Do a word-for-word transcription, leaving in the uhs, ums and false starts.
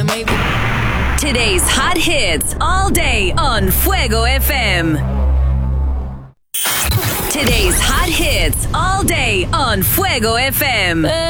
maybe. Today's hot hits all day on Fuego F M. Today's hot hits all day on Fuego F M.